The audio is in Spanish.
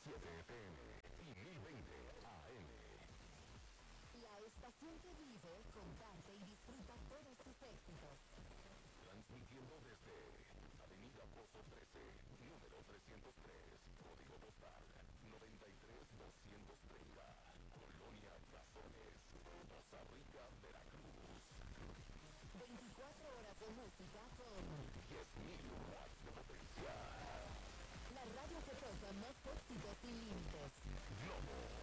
FM y 1020 AM. La estación que vive, comparte y disfruta todos sus éxitos. Transmitiendo desde Avenida Pozo 13, número 303, código postal 93230, Colonia Razones, Poza Rica, Veracruz. 24 horas de música con 10.000 watts de potencia. la radio que toca más éxitos sin límites. Globo